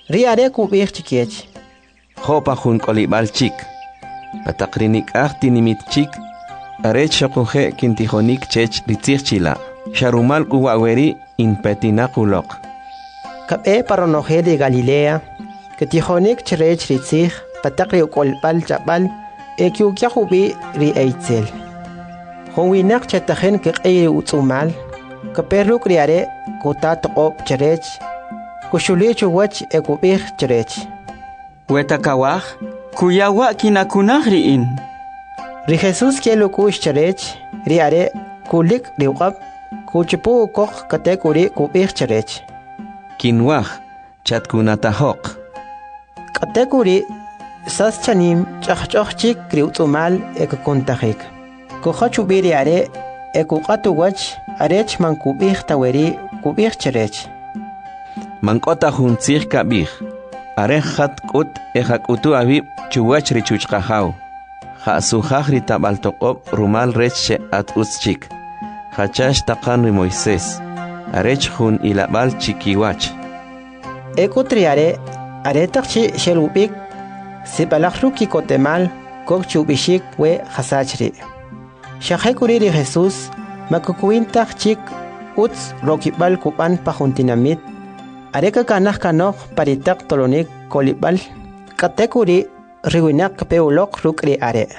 Riare kubir chikiech. Hopa jun kolibal chik. Patakrinik tinimit chik. Arech shokuje kintijonik chech ritzirchila. Sharumal kuwaweri in petinakulok. Kape paronoje de Galilea. Ketijonik cherech ritzir. Patakri ukolbal chapal. Ekyukya hubi ri eitzel. Howinak chetajen kekei utsumal. Kaperuk riare kutatokop cherech. Kushulichu wach ekubir cherech. Wetakawaj, kuyawa kinakunahriin. Ri Jesus kielo kush cherech. Riare kulik riwab. Kuchipu kok katekuri kubir cherech. Kinwaj, chatkunatahok. Katekuri sas chanim chachchok kriutsumal ekukuntajik. Kuhachubiri are ekukatu wach arech man kubir taweri kubir cherech. Mankota huntzir kabir. Arejat kut ejakutu abib chuwach richuchkajau. Jasujaj ritabaltokop rumal reche at utzchik. Hachash takan ri Moisés. Arech hun ilabal chikiwach. Ekutriare aretakchi shelubik. Sipalakruki kotemal kok chubishik we hasachri. Shahekuri ri Jesus makukuintak chik utz rokibal kupan pajuntinamit. Areka kanah kanok paritak tolonik kolibal. Katekuri riwinak peulok rukri are.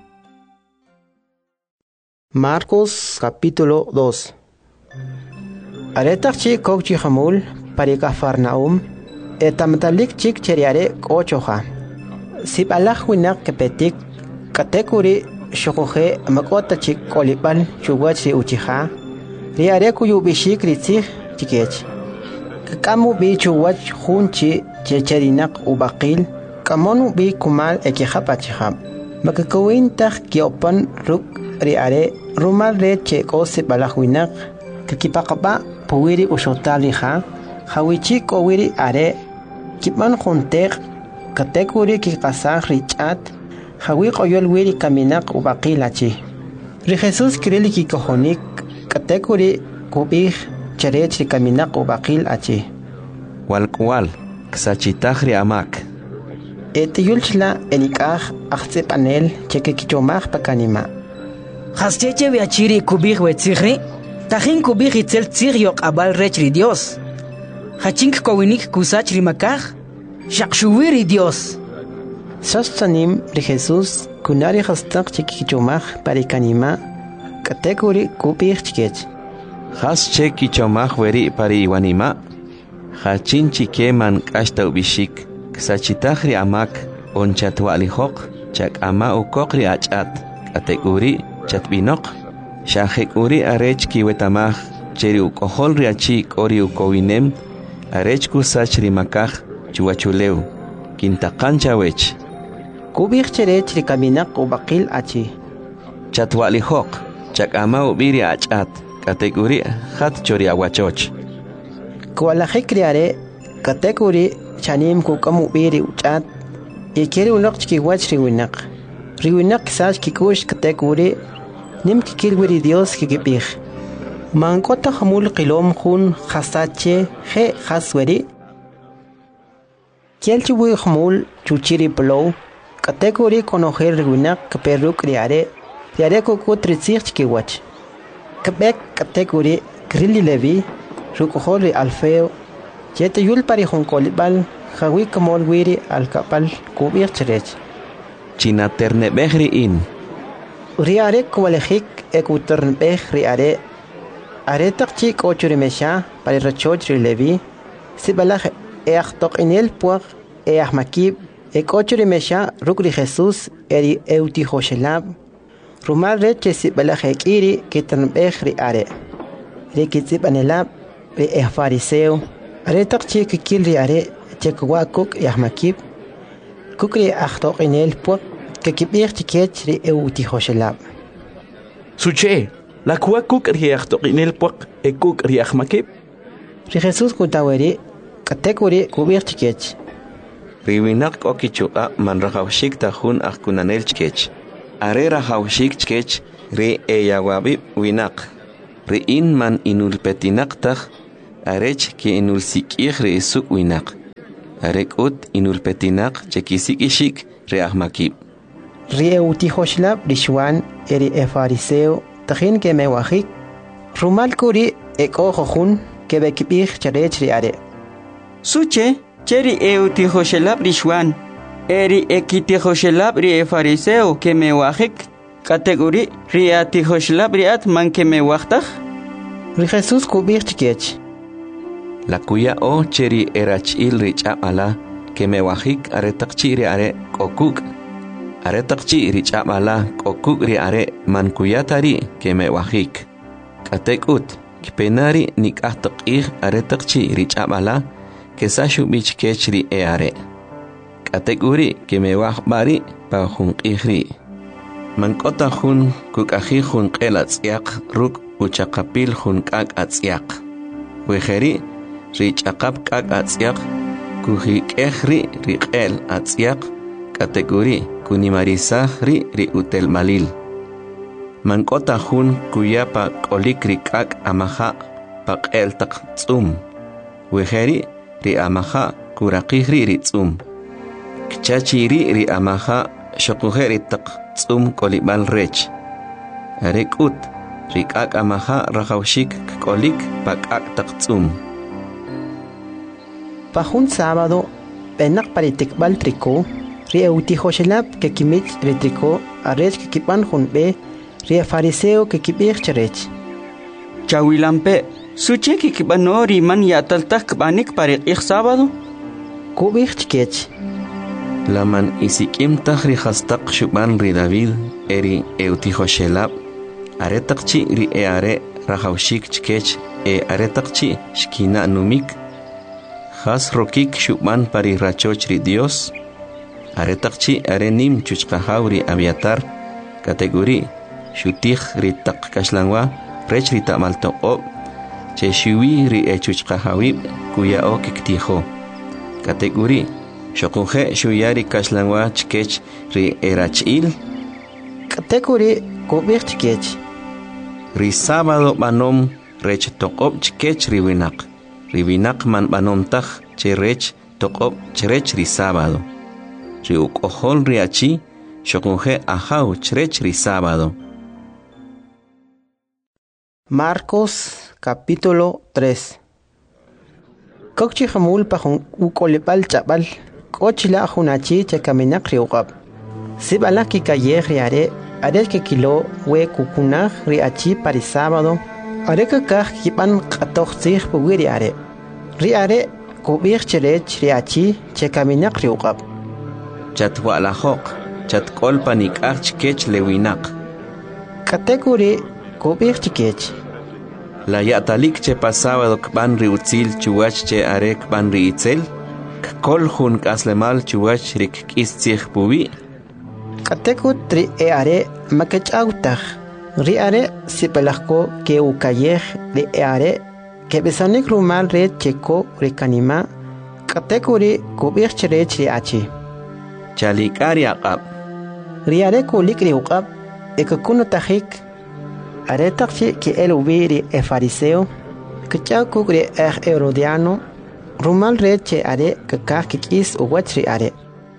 Marcos capítulo 2. Aretak chik kok chihamul parika Farnaum. Etamtalik chik cheriare kochoha. Sipalaj winak kepetik. Katekuri shokoje makota chik kolibal chuwachi uchiha. Riare kuyubishik ritzig chikech. Kamu bi chuwach hunchi checherinak ubakil. Kamonu bi kumal ekihapachiham. Makakawintak kiopan ruk riare rumal re cheko sipalaj winak. Kakipakapa puwiri ushotaliha. Hawichik owiri are. Kipan juntek. Katekuri kikasaj richat. Hawi koyol wiri kaminak ubakilachi. Ri Jesus kirili kikohonik. Katekuri kubih cherech ri kaminak ubakil achi. Walkwal, ksachitaj ri amak. Etiyulchla enikaj achtzip anel chekekichomaj pakanima. Hascheche viachiri kubih wetzigri. Tajin kubih itzel tzig abal rechri Dios. Hachink kowinik kusach ri makaj. Shakshuwiri Dios. Sostanim ri Jesus kunari hastak chikichomaj parikanima. Katekuri kubih chikech. Has chekichomaj weri pari iwanima. Hachin chikeman kashta ubishik. Ksachitaj ri amak onchatwalijok. Chak ama ukok ri achat. Katekuri chatbinok. Shahekuri arech kiwetamaj. Cheri ukohol ri achik ori ukowinem. Arech kusach ri makaj chuachuleu. Kintakancha wech. Kubih cherech ri kaminak ubakil achi. Chatwalijok. Chak ama ubiri achat. Katekuri hat chori aguachoch. Kualajik riare katekuri chanim kukamu ubiri uchat. Ikeri unok chikiwach riwinak. Riwinak kisach kikush katekuri. Nim kikilwiri Dios kikipih. Mankota hamul qilom khun khasache he khasweri. Kielchiwi hamul chuchiri plow. Katekuri konojer riwinak kaperuk riare. Riare kukutritzir chikiwach. Kabek katekuri grilli levi. Rukohori alfeo. Jete yul pari honkolibal. Hawi kamol wiri alkapal kubir cherech. China ternebehri in. Riare kualejik ekuternbeh riare. Aretak chik ochurimesha pari rachoch rilevi. Sibalaj eachtok inel puag eachmakib. Ekochurimesha rukri Jesus eri eutihoshelab. Rumal reche sibalaj ekiri kiternbeh riare. Rikitsip anelab ri fariseo. Aretak chik kil riare chekwakuk eachmakib. Kukri achtok inel puag. Kakibir chikech ri eutihoshelab. Suche, la kuakuk riachtok inel puak ekuk riachmakib. Ri Jesus kutaweri katekuri kubir chikech. Riwinak okichua man rajawshik tajun akkunanel chkech. Are rajawshik chkech ri eyawabib winak. Ri in man inulpetinak taj arech ki inulsikij ri isuk winak. Arekut inulpetinaq chekisikishik reahmakib. Rieuticoshlab rishwan eri fariseo tajin que me wajik. Rumal kuri ekojojun que bekibich charech riare. Suche, cheri eutijoshelab rishwan. Eri ekitijoshelab ri fariseo que me wajik. Categori riatijoshelab riat man que me wajtaj. Ri Jesús kubich chikech. La cuya o cheri erachil richamala que me wajik aretaqchi riare kokuk. Aretaqchi richamala kokuk riare man kuyatari que me wajik. Katekut kipenari nikahtoqih aretaqchi richamala que sashu bich kechri eare. Kategori que me wajbari pa junqihri. Mankota jun kukaji jun qelatsiaq ruk uchaqapil jun kak atsiaq. Wejeri richaqap kak atsiaq kuji kejri riqel atsiaq kategori kunimarisaj ri utel malil. Mankota jun kuyapa qolik rikak amaja paqel taq tsum. Wejeri ri amaja kurakihri ri tsum. Kchachiri ri amaja shokujeri taq tsum kolibal rech. Arekut rikak amaja rajawshik kolik pakak taq tsum. Pajun sábado, penak paritikbal triko, rieuticoshelab que kimich retriko, arech que kipan junbe, rie fariseo que kibich charech. Chawilampe, suche que kibanori man yataltak banik para ik sábado. Kubich chikech. Laman isikim tajri hastaq shuban ri David eri eutijoshelab, aretaqchi ri eare rajawshik chikech aretaqchi shkina numik. Has rokik shuban pari rachoch ri Dios. Aretaqchi arenim chuchqahauri aviatar kategori shutij ri taq kashlangwa rech ri tamaltoqob che shuwi ri chuchqahawib kuya o kiktijo. Kategori shokuje shuyari kashlangwa chkech ri erachil. Kategori kubich chikech. Ri sábado banom rech toqob chkech ri winak. Ribinak man banom taj che rech toqob chrech ri sábado. Ri ukohol ri achi shokunje ahaw chrech ri sábado. Marcos capítulo 3. Kokchi hamul pajun ukolipal chabal. Kochila hunachi che kaminak riuqab. Sibala ki kayeh riare are que kilo we kukunaj ri achi pari sábado. Are que kaj kipan qatoxsih puwiri are. Ri are kubich cherech ri achi che kaminak riuqab. Chatwa la hoq, chatkol panik archkech lewinak. Kategori kubich chikech. La yatalik che pasado kban ri utzil chuwach che are kban ri itzel. Kol hun kaslemal chuwach rik kistzih puwi. Katekut ri are makech autach. Ri are sipelajko ke ukayeh ri are que besanik rumal red cheko ri kanima. Katekuri kubich cherech ri achi. Chalikari aqab. Ri are kulik ri uqab ekakuno tajik. Are takchi ki el ubiri e fariseo. Kachakuk ri herodiano. Rumal red che are kakak kikis uwach ri are.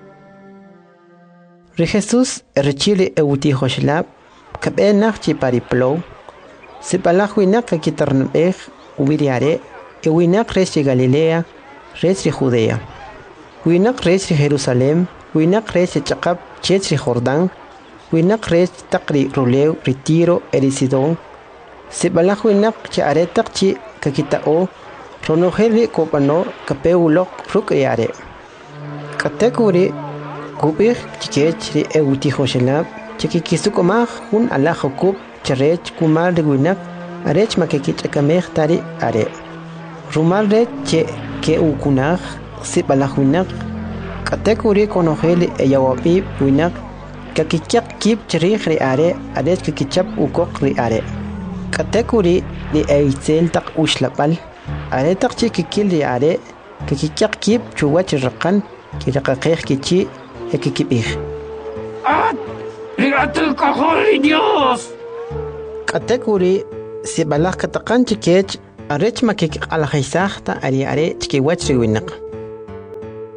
Ri Jesús rechili eutijoshlab. Kabe nakchi pariplow. Sipalaj winak kakitarnbej ubiri are. Winak rechi Galilea. Rechi Judea. Winak rechi Jerusalem. Winak rechi chakab chechi Jordán. Winak rechi takri ruleu ritiro erisidon. Sipalaj winak che are takchi kakitao. Ronojeli kopano kapeulok ruk yare. Kategori kubich chikech ri eutijoshelab. Chikikisukomaj hun alajokub charech kumar de winak. Arech makekichakamej tari are. Rumal red che ke ukunaj sipalaj winak. Kategori konojeli eyawapi winak. Kakikyak kip cherich ri are. Arech kakichap ukok ri are. Kategori li eitzel tak ushlapal. Are takchi kikil ri are. Kakikyak kip chuwach rakan. Kirakakej kichi ekikipij. ¡Fíjate el cajón, Dios! Kategori sipalaj katakan chikech. Arech makik alajisaj ta ari are chikiwach ri winak.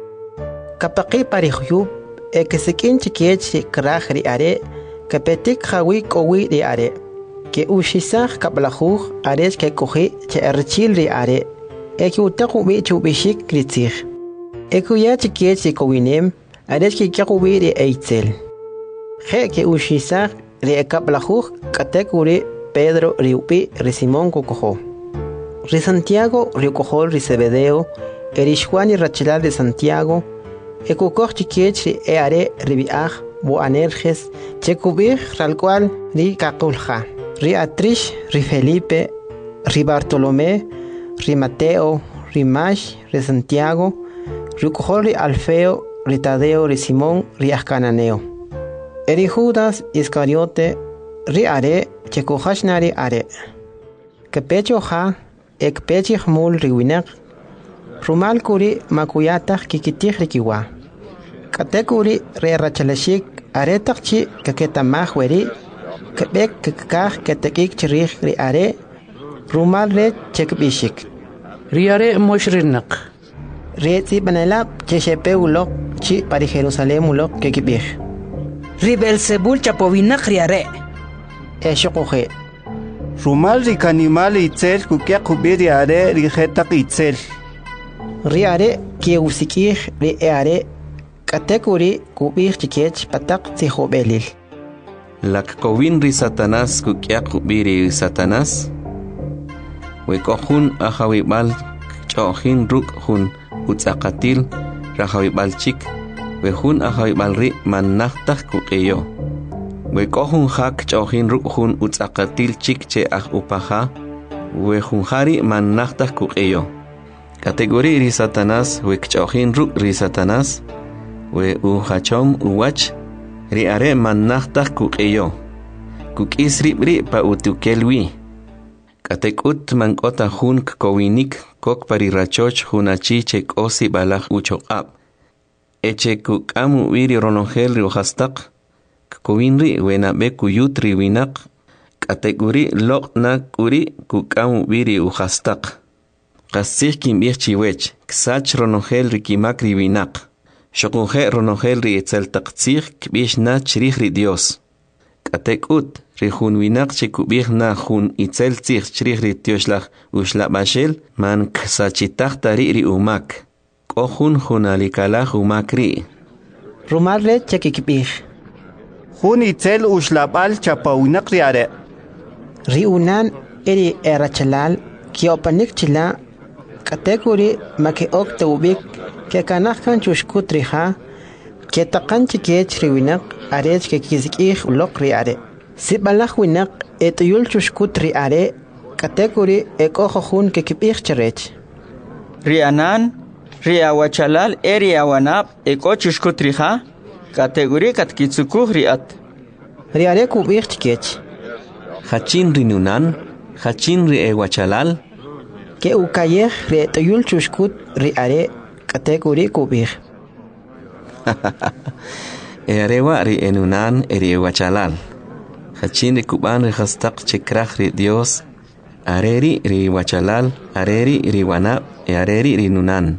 kapaqi parihuyub ekesikin chikech kraj ri are kapetik hawi kowi ri are ke ushisaj kaplajuj ares ke koji che erchil ri are eki utaku bi chubishik kritzij ekuya chikech kowinem ares ke kawi ri eitzel je ke ushisaj ri kaplajuj katekuri Pedro riupi ri Simón kokojo ri Santiago riukojol ri Zebedeo erishjuan y rachilal de Santiago ekukoj chikech ri eare ribiaj bo anerjes chekubij ralcual ri kakulja ri Atrish ri Felipe ri Bartolomé ri Mateo ri Mash ri Santiago riukojol ri Alfeo ri Tadeo ri Simón ri Ascananeo eri Judas Iscariote ri are chekujashna ri are kepecho ja ekpechij mul ri winak rumal kuri makuyataj kikitij rikiwa katekuri re rachalashik aretakchi kaketamaj weri kebek kekaj ketekik chirij ri are rumal re chekbishik ri are moshrinak re tsibanelab cheshepe ulok chi pari Jerusalem ulok kekibij ri Belzebul chapovinak ri are eshokoje rumal ri kanimal itzel kukia kubiri are ri jetak itzel ri are ke usikij ri are katekuri kubij chikech patak tzihobelil lak kowin ri Satanás kukia kubiri Satanás wekojun ajawibal chojin ruk jun utzakatil rajawibal chik wejun ajawibal ri manachtak kukeyo wekojun hak chojin ruk jun utzakatil chik che aj upaja wejun hari manachtak kukeyo kategori ri Satanás wekchojin ruk ri Satanás we uhachom uwach ri are manachtak kukeyo kukis ribri pa utukelwi katekut mankota jun kowinik kok parirachoch junachi che kosi balaj uchoqab eche kukamu wiri ronongel ri uhastak kowinri wena be kuyutri winak kategori loknak uri kukamu wiri uhastak qasij kimbij chiwech ksach ronongel ri kimak ri winak shokunje ronongel ri etzeltaqtzij kbix na chrij ri Dios katekut ri jun winak chikubij na jun itzeltzij chrij ri tioslaj uxlabashel man ksachitaq tari ri umak kojun junalikalaj umak ri rumal re chekikbij jun itzel uxlabal chapawinak ri are ri unan eri erachalal kiopanik chila katekuri makeok teubik ke kanajkan chushkutriha ke taqan chikech ri winak arech ke kizikij ulok ri are sibalaj winak etuyul chushkut ri are katekuri ekojojun ke kibij cherech ri anan ri awachalal eri awanab ekochushkutriha kategori katkitsukuj ri at ri are kubij chikech hachin ri nunan hachin ri ewachalal ke ukayej ri etuyul chushkut ri are kategori kubij erewa ri enunan eri ewachalal hachin ri kuban ri hastak chikraj ri Dios areri ri wachalal areri ri wanab areri ri nunan.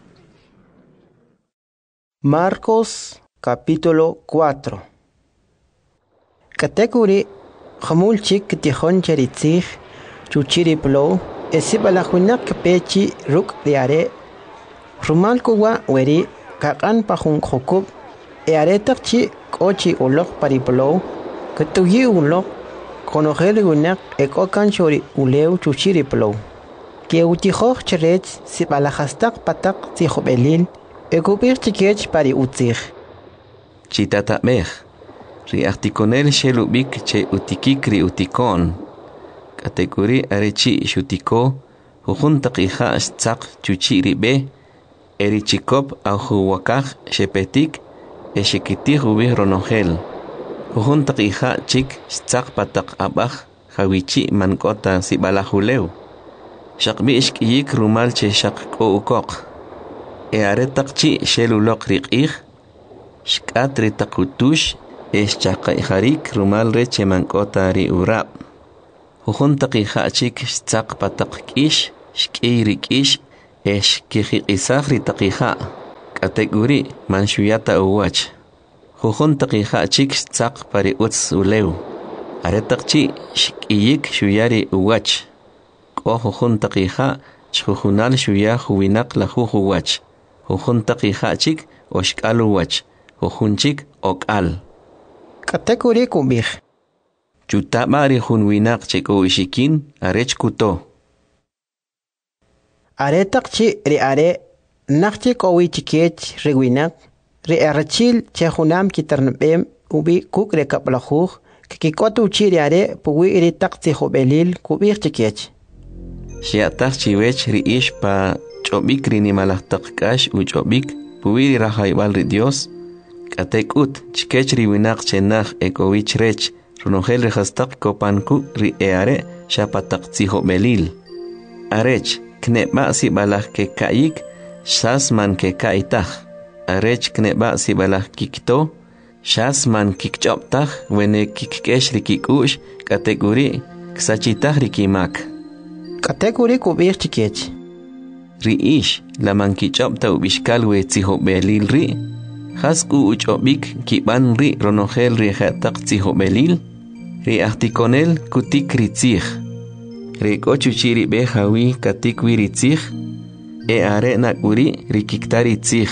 Marcos capítulo 4 kategori khamul chik tihon cheritzij chuchiri plo esibalajunak pechi ruk diare rumal kuwa weri kakan pajun khokub earetakchi kochi ulok pariplo ketuyi ulok konogeli unak ekokan chori uleu chuchiri plo ke utijoj cherech sibalajastak patak tihobelil ekubir chikech pari utzij chitatamej ri artikonel shelubik che utikik ri utikon kategori arechi shutiko hujun taqija tzaq chuchi ri be eri chikop au wakaj shepetik eshikitij ubij ronongel hujun taqija chik tzaq patak abaj jawichi mankota sibalajuleu shaqbi ishkiyik rumal che shaq ko ukok earetaqchi shelulok riqij shkat ri taqutush eschaqaijarik rumal re chemankota ri urab hujun taqija chik tzaq patak k'ish shk'iy ri k'ish eshkijiqisaj ri taqija Kategori manshuyata uwach. Jujun taqiha chik tzaq pari utz uleu. Aretaqchi shikiyik shuyari uwach. Ko jujun taqiha chjujunal shuya juwinak la jujuwach. Jujun taqiha chik oshkal uwach. Jujun chik okal. Kategori kubih. Chutabari junwinak chik uishikin arech kuto. Aretaqchi ri are nakchi kowi chikech rewinak ri arachil chehunam kitarnbem ubi kuk rekaplahu kikikotu chiri are puwi ri taqti hobelil kubih chikech. Shiataq chiwech ri ish pa chobik rini malahtaqkash u chobik puwi ri rahaybal ri Dios. Katekut chikech ri winak chenach ekowich rech runogel rehastaq kopanku ri eare shapataqti hobelil. Arech kneba si balah ke kayik shas man ke kaitah. Arech kneba si balah kikto shas man kikchoptah wene kikkesh ri kikush kategori ksachitah ri kimak. Kategori kubih chikech. Ri ish la man kichopta ubishkal we tzihobelil ri. Hasku uchobik kiban ri ronogel ri khataq tzihobelil. Ri artikonel kutik ri tzih. Ri kochuchiri behawi katikwi ri tzih. E are nakuri ri kiktari tzih.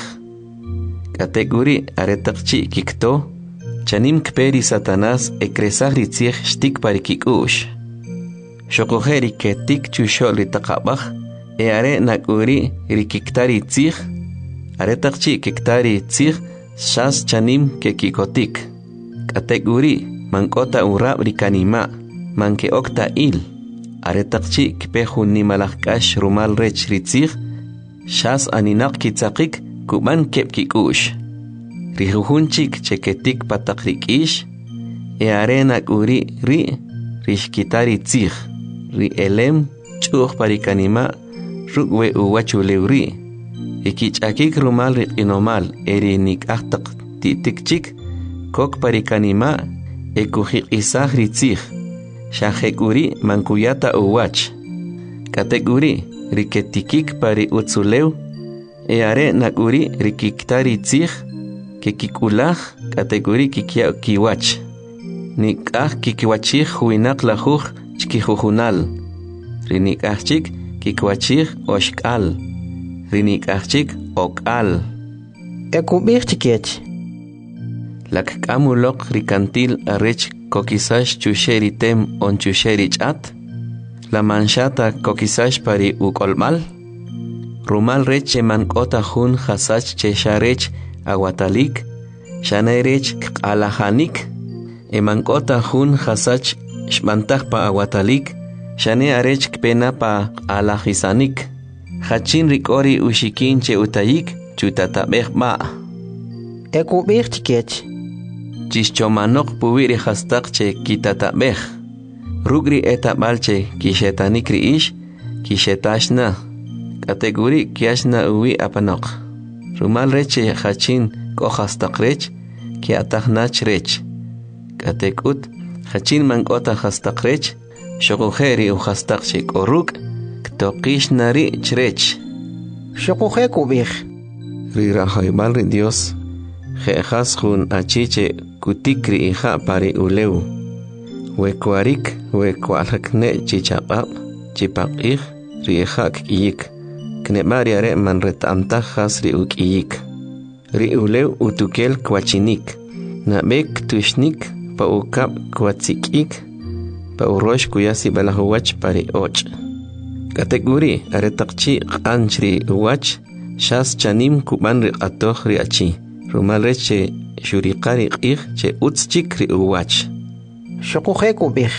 Kategori aretaqchi kikto. Chanim kperi Satanás ekresah ri tzih shtik pari kikush. Shokojeri ketik chushol ri taqabaj. E are nakuri ri kiktari tzih. Aretaqchi kiktari tzih shas chanim ke kikotik. Kategori mankota urab ri kanima. Manke okta il. Aretaqchi kpehun ni malakkash rumal rech ri tzih. Shas aninak kitzaqik kuban kep kikush. Rihujunchik cheketik patakrik ish. E arena kuri ri rishkitari tzih. Ri elem chuj parikanima rukwe uwachuleuri. Ikichakik rumal ri inomal eri nikahtak titikchik kok parikanima ekujik isah ri tzih. Shahekuri mankuyata uwach. Kategori riketikik pari utzuleu. E are nakuri rikiktari tzih. Kekikulah kategori kikia kiwach. Nikah kikiwachik huinak lahuj chkijujunal. Rinikahchik kikwachik oshkal. Rinikahchik okal. Ekubih chikech. Lakkamulok rikantil arech kokisash chusheri tem on chusheri chat. La manchata kokisash pari ukolmal. Rumal reche mankota hun hasach chesharech aguatalik. Shanerech alahanik. Emankota hun hasach shmantach pa aguatalik. Shane arech kpena pa alahisanik. Hachin rikori ushikin che utayik chutatabeh ma. Ekubih chikech. Chichomanok puwiri hastak che kitatabeh. Rugri etabalche kishetanikri ish kishetashna. Kategori kiashna uwi apanok. Rumal reche hachin kohastak rech kiatahnach rech. Katekut hachin mankota hastak rech shokujeri uhastak che koruk ktokishnari chrech. Shokuje kubih. Rirahaybal ri Dios. Jejas jun achiche kutikri ija pari uleu. Wekuarik wekualakne chichapap chipaqij riejak iyik. Knebariare man retamtajas ri ukiyik. Ri uleu utukel kwachinik. Nabek tushnik pa ukap kwatsikik. Pa urosh kuyasi balahuwach pari och. Kategori aretaqchi qanchri uwach. Shas chanim kuban ri qatoh ri achi. Rumal reche shuriqari qih che utschik ri uwach. Shokuje kubih.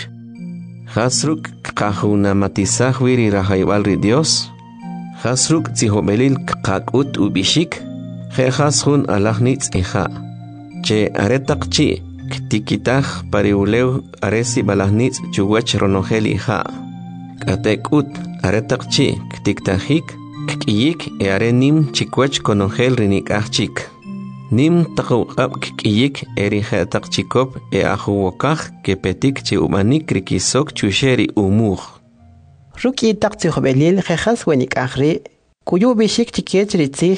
Hasruk qahuna matisah wiri rahaybal ri Dios. Hasruk tzihobelil qakut ubishik. Jejas hun alahnitz iha. Che aretaqchi ktikitah pariuleu aresi balahnitz chuwach ronogel iha. Katekut aretaqchi ktiktahik kiyik e arenim chikwach konogel rinikachik. Nim taqawqab kiyik eri khataqchikop e ahuwakaj kepetik chi umanik rikisok chusheri umuj. Ruki taqti hobelil jejas wenik ahri kuyu bishik chikech ritzih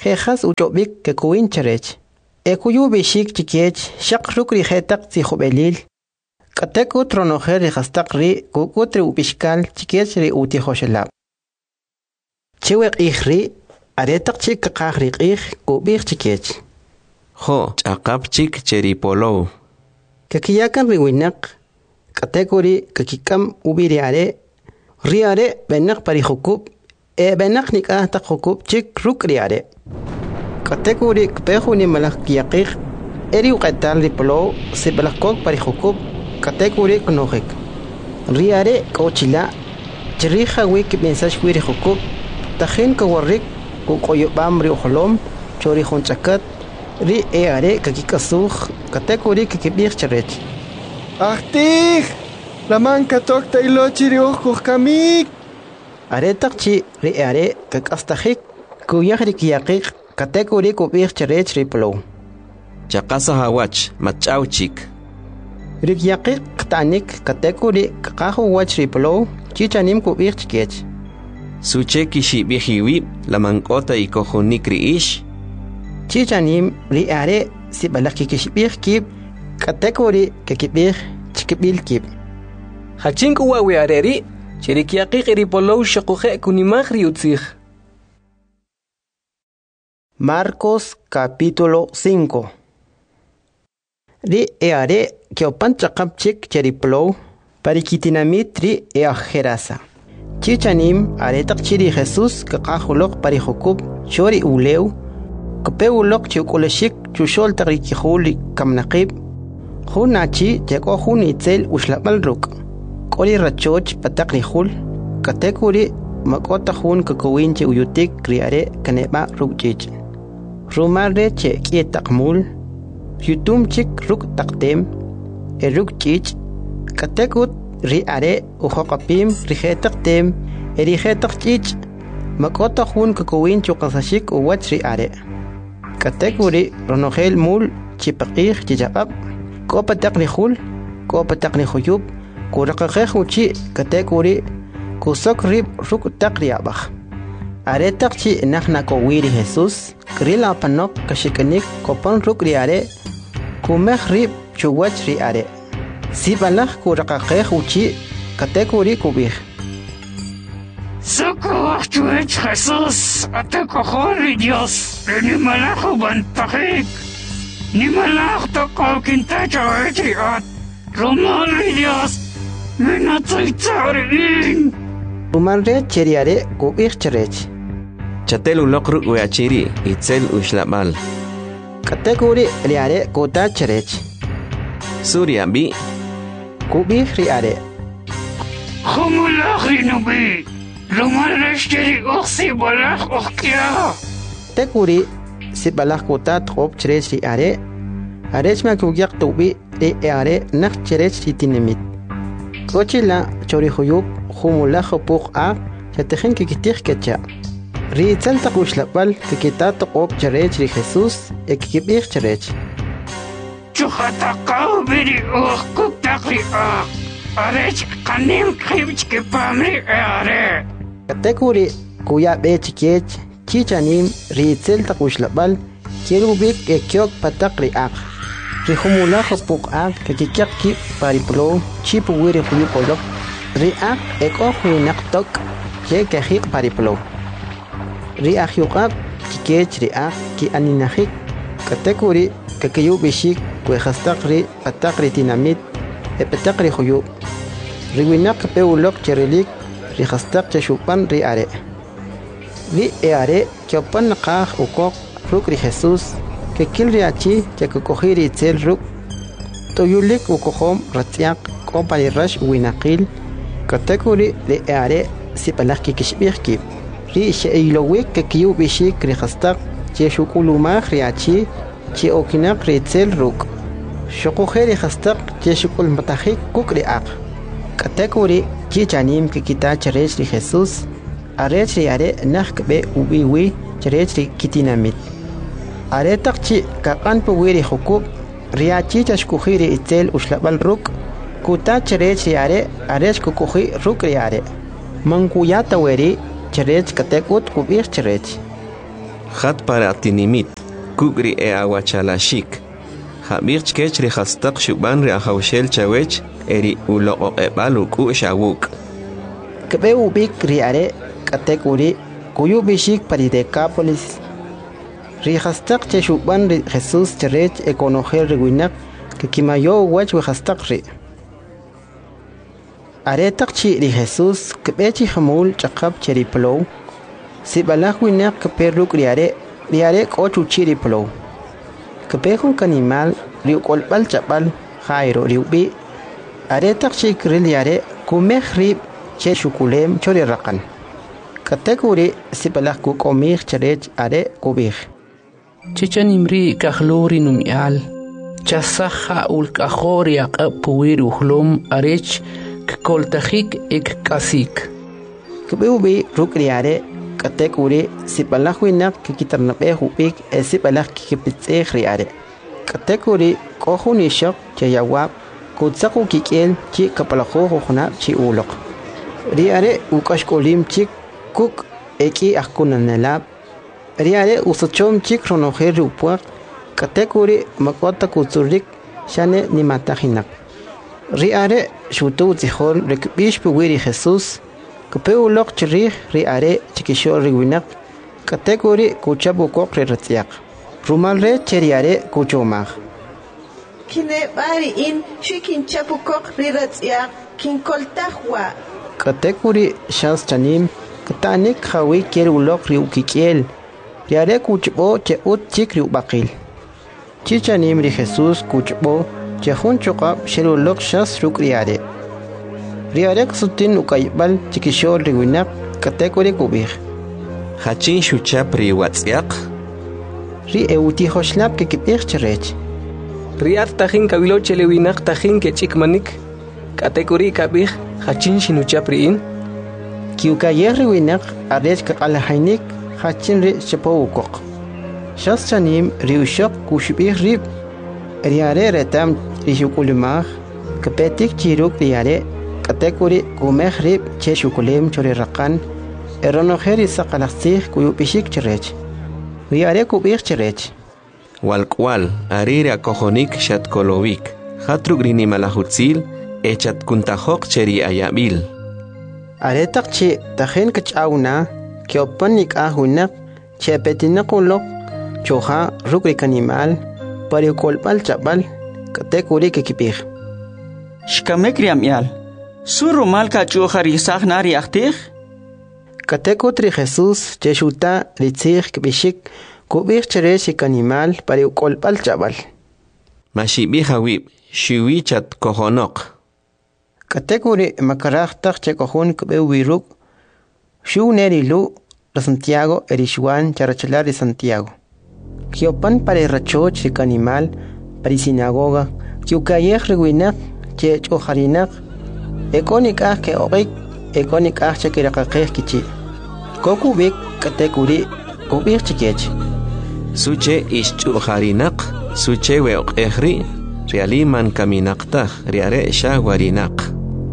jejas uchobik ke kuin cherech. Ekuyu bishik chikech shak rukri jetak tijobelil. Kateku tronojer rihastak ri kukutri ubishkal chikech ri utijoshelab. Chiwek ihri aretak chik kakahri ih kubik chikech. Jo, chakap chik cheripolo. Kakiyakan riwinak. Katekuri kakikam ubiriare. Riare benak parihukub. Benak nika tak hukub chik rukriare. Katekuri kpehu ni malak kiyakik. Eri uqetal ripolo si balakok parihukub. Katekuri knohik. Riare kochila. Chiriha wiki mensaj wiri hukub. Tahin kawarik kukoyobam ri uholom. Chori honchakat. Ri eare kakikasuh. Katekuri kikibir charech. Ahtih! Laman katok tailo chiriuh kamik. Aretak chi ri are kakastahik. Kuyahri kiyakik. Katekuri kubir charech ripolo. Chakasa hawach, machaw chik. Rikyakik ktanik katekuri kakahu wach ripolo. Chichanim kubir chikech. Suche kishi bihiwi, lamankota ikohunikri ish. Chichanim ri are si balaki kishibir kib. Katekuri kekibir chikibil kib. Hachink uwawi areri, chirikiakik ripolo shakuje kunimagri utzig. Marcos capítulo 5. Ri eare kiopan chakapchik cheriplo parikitinamit ri eajerasa. Chichanim aretak chiri Jesús kakahulok parihukub chori uleu kapeulok chiukuleshik chushol tarikihuli kamnaqib hunachi teko hun itzel ushlabal ruk koli rachoch pataknihul katekuri makota hun kakowinche uyutik kriare kaneba rukchich rumare che kietakmul yutum chik ruk taktem eruk chich katekut ri are uhokapim rihetaktem erihetak chich makota hun kakowincho kasashik uwach ri are katekuri ronogel mul chipakih chichapap kopa taknihul kopa taknihuyub kurakakhehuchi katekuri kusok rib ruk takriabach aretak chi nahna kowiri Jesús krila panok kashikanik kopan ruk ri are kumeh rib chuwach ri are sibalach kurakakhehuchi katekuri kubih Socorro, chuech Jesús, ate cojones Dios, ni malajo bantajik, ni malajo toko kintacha etriat, romali Dios, menatzaitzarin. Rumanre cheriare kubih cherech. Chatelu lokru uachiri, itzel ushlamal. Katekuri riare kota cherech. Surya bi. Kubih riare. Humulach nubi. Rumalashiri oxi balach okia. Tekuri si balach kota trop cherech riare. Arechma kugyak tubi riare nak cherech ritinemit. Kochila chorihuyub humulach puk a chatejen kikitih kecha. Riitzal takushlapal kikita top cherech ri Jesús ekibir cherech. Chuhatakaw biri kuktakri a. Arech kanim kribch ke pamri are. Katekuri kuya bechikech chichanim riitzel takushlapal kirubik ekyok patakri ak. Rihumula hopuk ak kikikyak ki pariplo chipu wiri huyupolok. Ri ak eko huinak tok ke kahik pariplo. Ri ak yukak kikech ri ak ki aninahik. Katekuri kakiyu bishik kwehastakri patakri tinamit epatakri huyup. Riwinak peulok cherilik rihastak chashupan ri are. Ri eare kyopan nakah ukok ruk ri Jesús kekil riachi chakukojiri itzel ruk toyulik ukohom ratziak kompani rash winakil katekuri ri eare sipalak kikishbirki. Ri sheilowik kekiyu bishik rihastak cheshukulumah riachi chi okinak ri itzel ruk. Shokojeri hastak cheshukul matahik kuk ri ak. Katekuri chichanim kikita cherech ri Jesús arech ri are nakbe ubiwi cherech ri kitinamit aretak chi kakan puwiri hukub riachi chashkuhiri itzel ushlabal ruk kuta cherech ri are arech kukuhi ruk ri are mankuyata weri cherech katekut kubir cherech Hat para tinimit, kukri awachalashik. Habich kech rihastak shuban riahaushel chawech, eri ulo ebaluku shawuk. Kebe ubik riare katekuri kuyu bishik para Decápolis. Rihastak che shuban Jesús cherech econoger riguinak que kimayo wach wihastak ri. Aretak chi ri Jesús kebechi hamul chakab cheriplow. Si balak winak keperuk riare kochu chiriplow. Kepehun kanimal riukolbal chapal jairo riubi. Aretak chi kriliare kumeh rib che shukulem chori rakan. Katekuri si balak kukomih cherech are kubih. Chichanimri kahlori numial. Chasaha ulkahori puir uhlum arech koltajik ek kasik. Kebehubi rukriare katekuri si balak winak kikitarnape hubik si balak kikipitse riare. Katekuri kohuni shok chayawab kutsaku kikiel chi kapalaho hona chi ulok. Riare ukashkolim chik kuk eki akunanelab. Riare usochom chik ronoher rupuak katekuri makota kutsurik shane ni matahinak. Riare shutu zihol rekbish puwiri Jesús kapeulok chirih riare chikishol riwinak katekuri kuchabu kokre ratziak. Rumalre cheriare kuchomag. Kine bari in shikin chapu kok riratziak kin koltahwa. Katekuri shans chanim katanik hawi kerulok riukikiel. Riare kuchbo che ut chik riubakil. Chichanim ri Jesús kuchbo che hun chokab sherulok shas ruk riare. Riare ksutin ukaybal chikishol riwinak katekuri kubih. Hachin shuchap riwatziak. Ri euti hoshlap ke kipih cherech. Riat tajin kabilo chelewinak tajin ke chikmanik. Katekuri kabih hachin shinuchapriin. Kiukayer riwinak arech kakalahainik hachin ri chapowukok. Shas chanim riushok kushbih rib. Riare retam rishukulimah kapetik chiruk riare katekuri kumeh rib che shukulim chori rakan eronoheri sakalaksih kuyupishik cherech. Riare kubih cherech. Walkwal arire akohonik shatkolovik. Hatruk rinimalahutzil echat kuntajok cheri ayabil. Aretak chi tajen kachawna kiopanik ahunak che petinakulok choha rukrik animal pariukolpal chapal katekuri kikipih. Shkamekriam yal. Suru malka choha risah nari aktih. Katekutri Jesús cheshuta ritzih kibishik kubih cherechik animal pariukolpal chapal. Mashibi hawib shiwi chat kohonok. Katekuri makarachtak chekohun kubewiruk shu nerilu de Santiago erishwan charachelar de Santiago. Kiopan para rachoch rik animal para sinagoga kiukayeh rewinak che chojarinak ekonik ke obik ekonik che kirakakeh kichi. Kokubik katekuri kubik chikech. Suche ishchujarinak suche weok ehri realiman kaminakta riare shawarinak.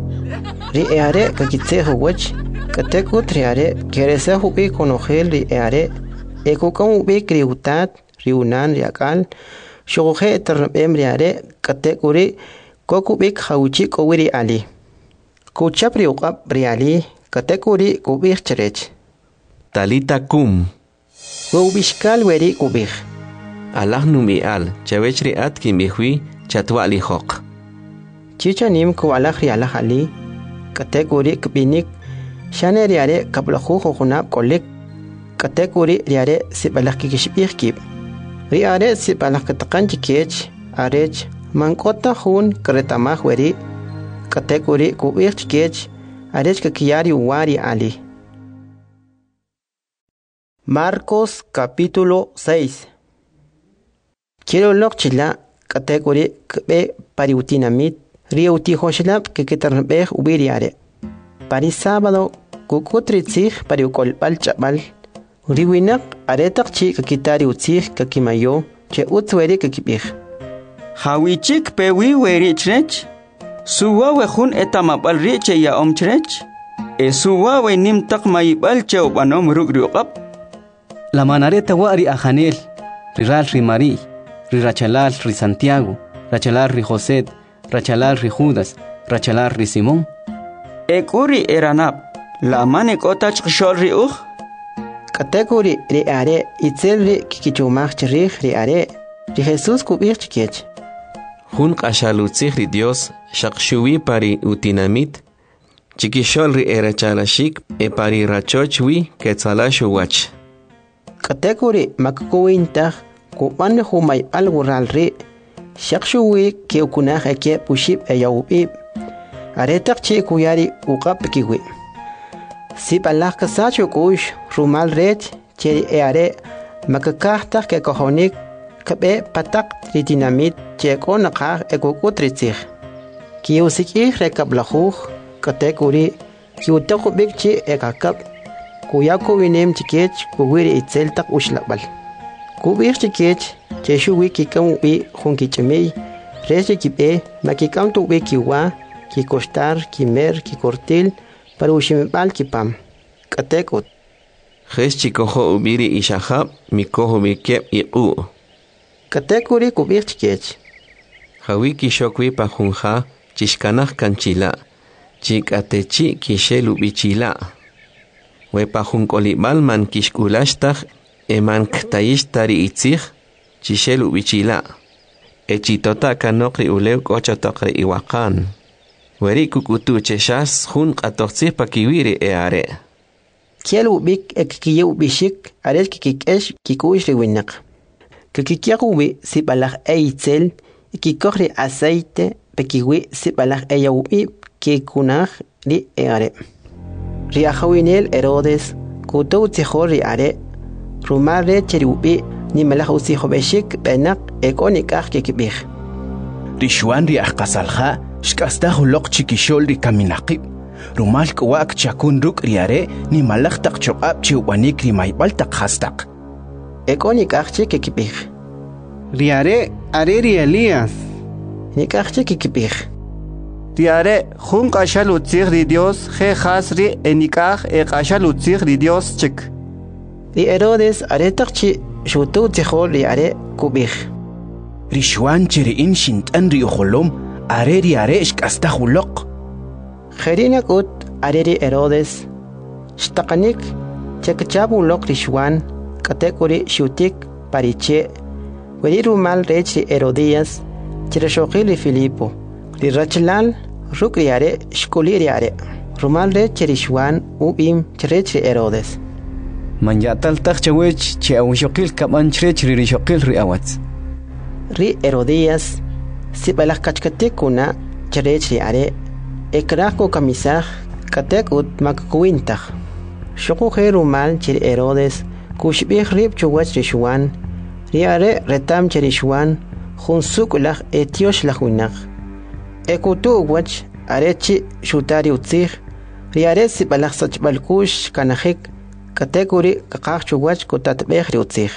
Riare kakitseho wach katekut riare keresa hubi konogel riare ekokam ubi kriutat riunan riakal shoge eternabem riare katekuri kokubik hauchi kowiri ali kuchap riuqab riali katekuri kubik cherech talita kum wubishkal weri kubik Allah numi al chawechri atki mihui chatwali hok chichanim ko Allah riala ali katekuri kbinik shane riare kablahu khunab kolik katekuri riare sibalak kishbihkib riare sibalak taqanchikech arech mankota hun kretamah weri katekuri kubihkech arech kakiyari wari ali. Marcos capítulo 6. Quiero lokchila katekuri kbe pariutinamit riuti hoshlap que ketarnbeh ubiriare. Pari sábado kukutritzih pariukolpal chapal. Riwinak aretak chi kakitari utzih kakimayo che utzweri kakibih. Hawichik pewi weri chrech. Suwa wehun etamapal riche ya om chrech. Suwa we nim tak maibal che obanom rugriuqap. La manareta wari ajanel, riral ri Mari, ri rachalal ri Santiago, rachalal ri José, rachalal ri Judas, rachalal ri Simón. Ekuri eranap, la mane kotach kshol ri uj. Katekuri ri are itzel ri kikichumach ri are ri Jesús kubir chikech. Jun qashalutzig ri Dios shaqshuwi pari utinamit chikishol ri erachalashik e pari rachochwi ketzalashu wach. Katekuri makkuwintag kuban humay algural ri shaqshuwi ke ukunaj eke pushib e yawbib aretak chi kuyari uqap kiwi sip Allah kasachu kush rumal rech cheri are makakahtak ke kohonik kabe patak ri dinamit che konaqaj ekukutritzig kiusikij rekablajuj katekuri kiutaqubik chi ekakab kuyaku winem chikech kuwiri itzel tak ushlabal kubir chikech cheshu wiki kamubi junkichemei reche kibe makikam tu kiwa ki kostar kimer ki kortil para ushimebal kipam katekut Jes chikojo ubiri ishahab mikojo bikep iqu katekuri kubir chikech Hawiki shokwi pajunja chishkanaj kanchila chikatechi kishelu bichila we pajunkolibal man kishkulastaj eman ktayishtari itzig chishelu bichila echitota kanokri ulew kochotokri iwakan weri kukutu cheshas jun qatoqtzig pakiwiri are kielu bik ekkiyu bishik ares kikikesh kikush riwinak kikiyawi sibalaj eitzel kikokri aceite pekiwi sibalaj eyawib kikunaj ri are riajawinel Herodes kutu tzihor are rumare cheriubi ni malaj usijo beshik benak ekonikaj kikibij Rishwan ri ahqasalja shkastaj uloq chikishol ri kaminaqib rumal kwak chakun ruk ri are ni malaj taq choqab chiwanik ri maybal taq hastaq ekonikaj kikibij Riare ri Elías. nikaj kikibij Riare jun qashalutzig ri Dios je khasri enikaj e qashalutzig ri Dios chik. ri Herodes aretak chi shutu tzihor ri are kubij Rishwan cheriin shintan ri ujolom are ri are shkastaj uloq Jerinak ut areri Herodes shtaqanik chekchabu lok rishwan katekuri shutik pariche weri rumal rech ri Herodías chireshoqi ri Filipo ri rachlal ruk ri are shkuli ri are rumal rech rishwan ubim chirech ri Herodes Man yatal tak chawech che awshokil kaman chrech ri rishokil ri awats ri Herodías sibalak kachkatikuna chirech ri are ekrako kamisaj katek ut makkuwintag shokuje rumal chir Herodes kushbij rib chuwach rishwan ri are retam chirishwan jun sukulaj etiosh lajwinaq ekutu wach are chi shutari utzij ri are sibalaj sachbalkush kanajik katekuri kaqaj chuwach kutatbej ri utzij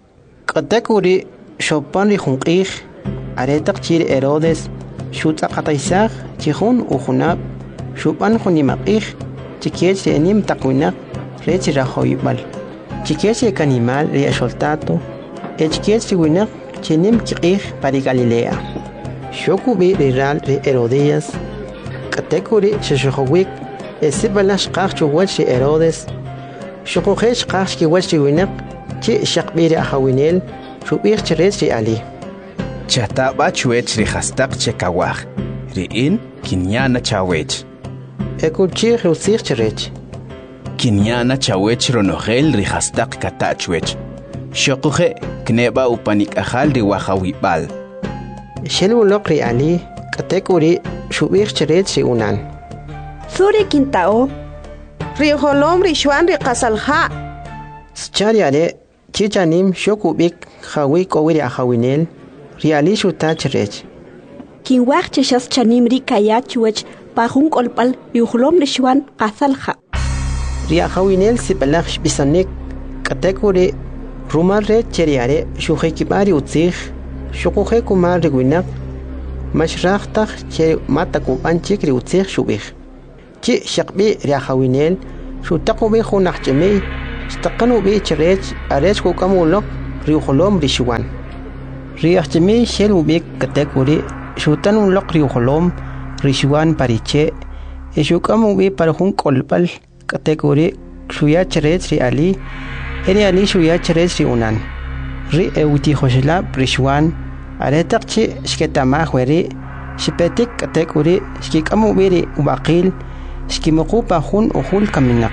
katekuri shopan ri junqij are taq chir Herodes shutaqataysaj chijun ujunab shupan junimaqij chikech ri enim taqwinaq rech rajoybal chikech ri kanimal ri axoltato chikech ri winaq chinim kiqij pari Galilea shokubi ri ral ri Herodías katekuri sheshojowik esibalash qaj chuwach ri Herodes shokojesh qaj kiwach ri winaq chi shaqbi ri ajawinel shubij chirech ri ali Chataba chuech ri hastaq chekawaj riin kinyana chawech ekuchi rusij chirech kinyana chawech ronogel ri hastaq katachwech shokuje kneba upanik ajal ri wajawibal shelulok ri ali katekuri shubij chirech ri unan Suri kintao ri holom ri shwan ri qasalja Schariare chichanim shokubik jawi kowiri ajawinel riali shuta chirech kinwaj cheshas chanim ri kayachuech pajun kolpal yuhlom rishwan qasalja ri ajawinel sipalaj bisanik katekuri rumal re cheriare shujekibari utzij shukuje kumar ri winaq mashrajtaj che matakuban chik ri utzij shubij chi shaqbi ri ajawinel shutaqubi junaj chemey staqanu bi cherech arech ko kamulo riuholom rishuan riachmi shel ubik katekuri shutan lok riuholom rishuan pariche eshukamu bi parhun kolpal katekuri shuya cherech ri ali eri ali shuya cherech ri unan ri euti hoshla rishuan aretaqchi shketama khweri shipetik katekuri shkikamu biri ubaqil shkimuqupa hun uhul kaminaq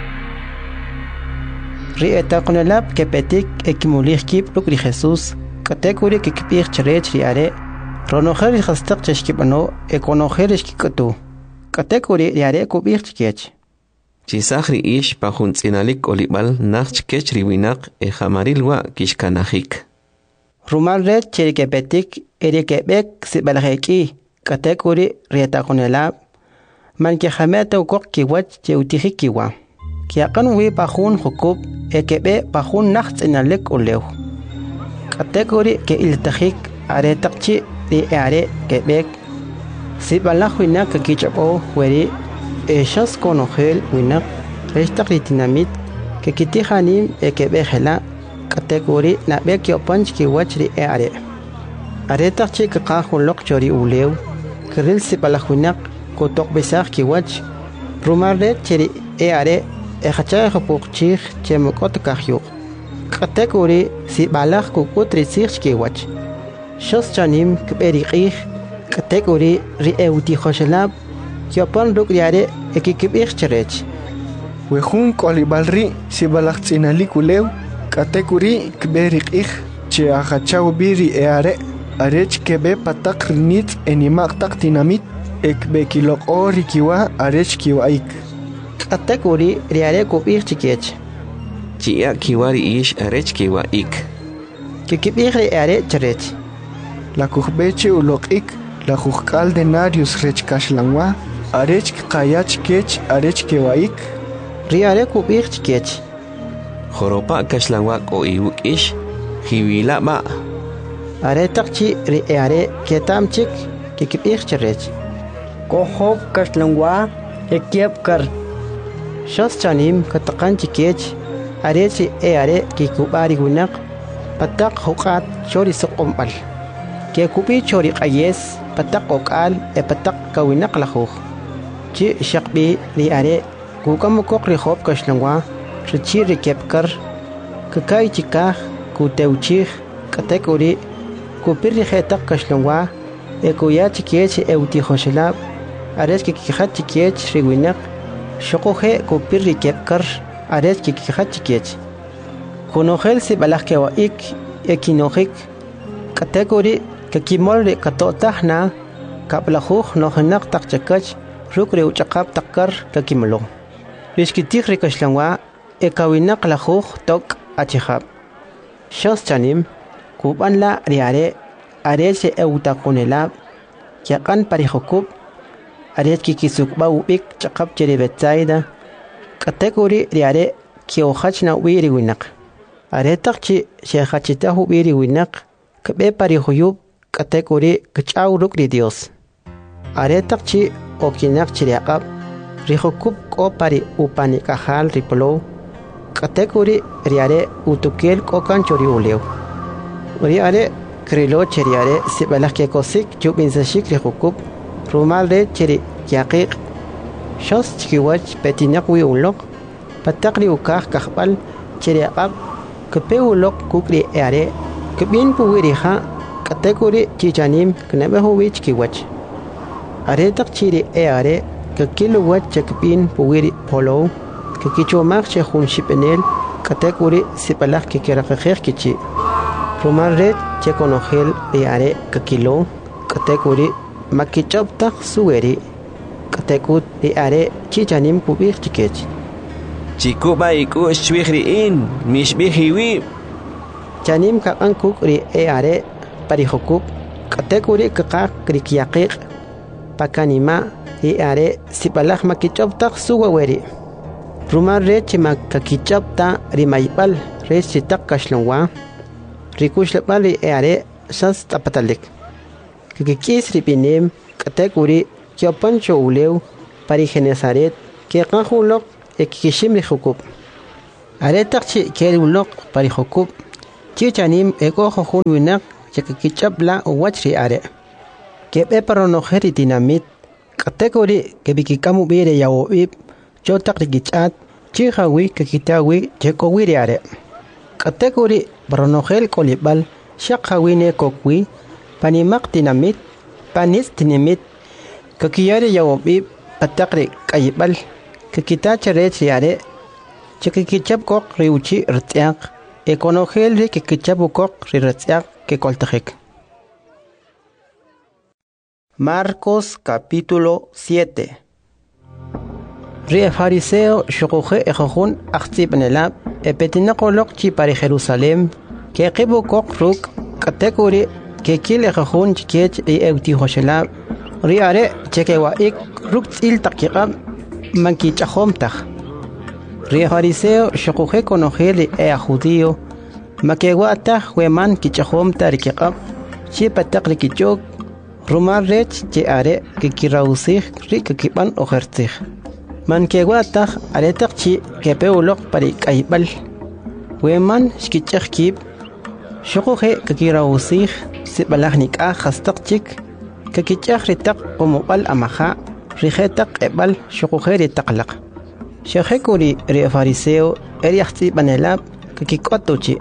ri etaqnelab kepetik ekimulih kip lukri Jesus katekuri kikpih cherech ri are ronojer khastaq cheshkibano ekonojer shkikatu katekuri ri are kubih chkech chisahri ish pahun tsinalik olibal nach kech riwinaq e jamarilwa kishkanajik rumal red cherikepetik erikebek sibalheki katekuri rietaqnelab man ke khameta ukok kiwach cheutihikiwa kiaqan wi pahun hukub ekebe pahun nachts inalek ulew katekuri ke iltahik aretaqchi ri are kebek sibalah winak kichabo weri eshas konogel winak restaqri dinamit ke kitihanim ekebe hela kategori na bekyo punch ki wachri are aretaqchi ka qahulok chori ulew kiril sibalahwinak ko tok besar ki wach rumarre cheri are echacha khopukchi chemokot kahyu kategori sibalah ko kutri sirch ki wach shos chanim kberiqih kategori ri euti khoshlab kyopon rukriare ekikibich cherech wehun kolibalri sibalah tsinalik ulew katekuri kberiqih che achachaw biri eare arech kebe patak rinit enimak tak dinamit ekbe kilok ori kiwa arech kiwaik katekuri riare kubih chikech chia kiwari ish arech kiwaik kikibih riare cherech la kuhbeche ulokik la kuhkal denarius rech kashlangwa arech qayach kech arech kiwaik riare kubih chikech Joropa kashlangwak o iwukish hiwila ba aretaqchi ri are ketamchik kikipich cherech kohop kashlangwa ekiepkar shos chanim kataqanchi kech arechi are kikubari gunak patak huqat chori suqombal kekupi chori qayes patak okal patak kawinak lahuh chi shaqbi ri are kukamukok ri hop kashlangwa Richiri kepkar kakai chikah kuteuchih katekuri kupirri hetak kashlongwa ekuya chikech euti hoshelab ares kikhat chikech riwinak shokohe kupirri kepkar ares kikhat chikech konogel sibalak kewaik ekinojik katekuri kakimol katotahna kaplahuh nohenak takchakach rukre uchaqab takkar kakimlo rishkitih rikashlongwa ekawinak lahuh tok achihab shos chanim kuban la riare arese eutakunelab yaqan parihukub ares kikisukba ubik chaqab cheribetsaida kategori riare kiohachna wiri winak aretaqchi shehachitahu wiri winak kabe parihuyub kategori kchaw rukri dios aretaqchi okinak chiriaqab rihukub ko pari upani kahal ripolo kategori riare utukel kokan chori ulew riare krilo cheriare sibalak ke kosik jubin zashik rihukub rumal re cheri yaqiq shos chikiwach petinak wi ulok patakri ukah kahbal cheri aqab kepe ulok kukri are kebin puwiri ha kategori chichanim knabehu wich kiwach are tak chiri are kakilo wach chakpin puwiri polo kikichomak che khun shipenel kategori sipalak kikerakher kichi rumal red che konogel riare kakilo kategori makichop tak suweri katekut riare chichanim kubir chikech chikuba iku shwihri in mishbihiwi chanim kakan kuk riare parihokub kategori kakak krikiaqiq pakanima riare sipalak makichop tak suweri rumal red che makakichop ta rimaybal red chitak kashlongwa rikushlepal riare sas tapatalik kikis ripinem kategori kyopancho ulew parigenesaret ke qahulok ekishim rihukub Aretak chi keri ulok pari hokub. Chi chanim eko hokun winak chakakichap la uwachri are. Kebe paronojeri dinamit. Kategori kebikikamu bire yawoib. Chotak rigichat. Chi hawi kakitawi cheko wiri are. Kategori paronojel kolibal. Shak hawine kokwi. Panimak dinamit. Panis dinamit. Kakiyari yawoib. Patakri kayibal. Kakitacha retri are. Chakakichap kok riuchi rtiak. Econogel ri kikichapu kok ri rtiak que koltajek. Marcos capítulo 7. Ri fariseo shukuje ejojun achtib nelab epetinakolok chi para Jerusalem que qibu kok ruk kategori que kil ejojun chikech y euti hoshelab ri are chekewa ik ruk til takiqab manki chahomtaj. Ri fariseo shukuje conogeli judío makeguata hueman kichahomta rikiqab chi patak rikichok rumar rech che are kikirausig rikikiban ojertig man keguata aretak chi kepeulok pari kaibal hueman shkichkib shukuje kikirausig sibalahnik hastak chik kikichak ritak umubal amaha rijetak ebal shukuje ritaklaq Shekuri ri fariseo eriachti banelab kikikotuchi.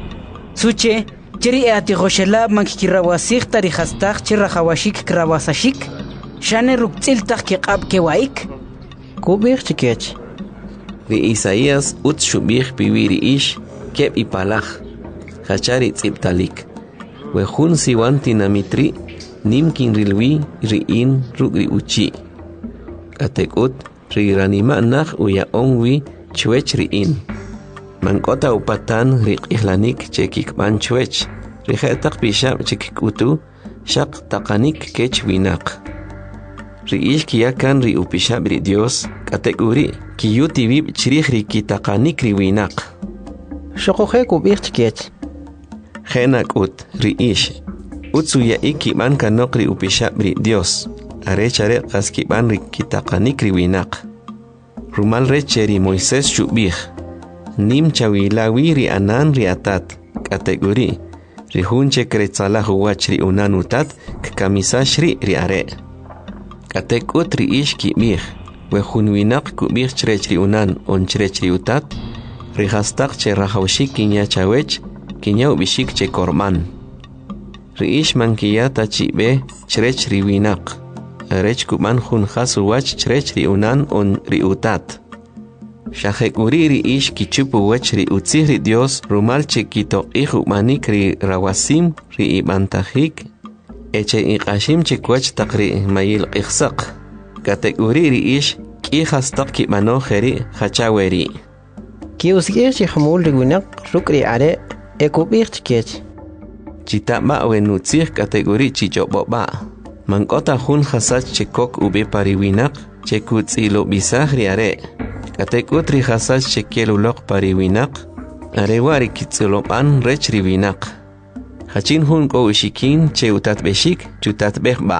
Suche, cheri ati hoshelab mankikirawasikh tari hastakh chirahawashik krawasashik. Shane ruktiltak kiqab kewaik. Kubir chikech. Ri Isaías utshubih piwiri ish keb ipalach. Hachari tziptalik. Wehun siwan tinamitri nimkin rilwi riin rugri uchi. Katekut Riranima nach uya onwi chwech riin. Mankota upatan rik ihlanik chekik ban chwech. Rihetak bishap chekik utu shak takanik kech winak. Riish kiyakan ri upishap ri Dios kategori kiyuti vib chirih ri kitakanik ri winak. Shokohe kubir chkech. Henak ut riish. Utsuya ikiban kanok ri upishap ri Dios. Arechare kaskiban ri kitakanik ri winak. Rumal recheri Moisés shubih. Nim chawilawi ri anan ri atat. Kategori. Ri hunche kretsalah wach ri unan utat kamisash ri are. Katekut ri ish kibih. Wehun winak kubih chrech ri unan on chrech ri utat. Ri hastak che rahawshik kinya chawech. Kinya ubishik che korman. Ri ish mankiyata chibe chrech ri winak. Rech kuman hun khasu wach chrech ri unan on ri utat. Shahekuri ri ish kichupu wach ri utzih ri Dios rumal chekito ihu manik ri rawasim ri ibantahik. Eche iqashim chekwach takri mayil ikhsaq. Kategori ri ish ki hastak ki mano kheri khachaweri. Ki usgir chi hamul ri winak rukri are ekubir chkech. Chitama wenutzih kategori chichoboba. Mankota hun hasach chekok ube pariwinak chekutzilo bisahri are. Katekut ri hasach chekelulok pariwinak arewari kitzulopan rech riwinak. Hachin hun ko ushikin che utat beshik chutat behba.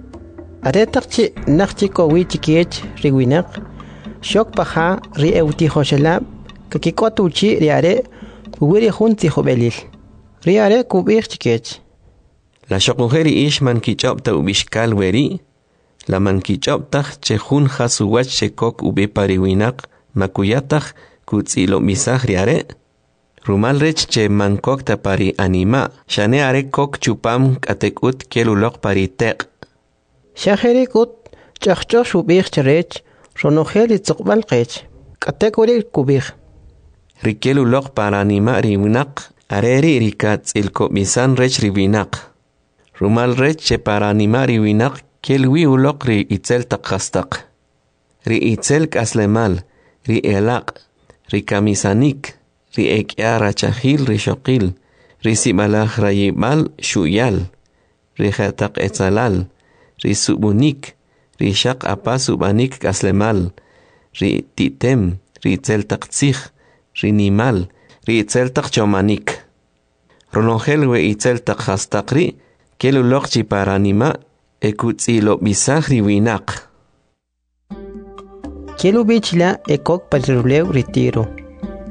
Aretak chi nakchi ko wichikech riwinak shok paha ri euti hoshelab kakikotu chi ri are wiri hun tihobelil. Ri are kubir chikech. La shokujeri ish man kichopta ubishkal weri. La man kichoptach che hun hasuwach che kok ube pariwinak makuyatach kutzilo misah riare. Rumal rech che man kokta pari anima. Shane are kok chupam katekut kelulok pari tek. Shaheri kut chachchosh ubich cherech ronojeli tzokbal kech. Katekuri kubich. Rikelulok para anima riwinak. Areri rikatz ilko misan rech riwinak. Rumal rech che para animar y winak kelwi ulok ri itzel takhastak. Ri itzel kaslemal, ri elak, ri kamisanik, ri ekya rachahil ri shokil, ri sibalach rayibal shuyal, ri khatak etzalal, ri subunik, ri shak apa subanik kaslemal, ri titem, ri itzel taktzich, ri nimal, ri itzel takchomanik. Ronogel we itzel takhastakri, kelulok chi para anima ekutzilo bisahri winak. Kelu bichla ekok pariruleu retiro.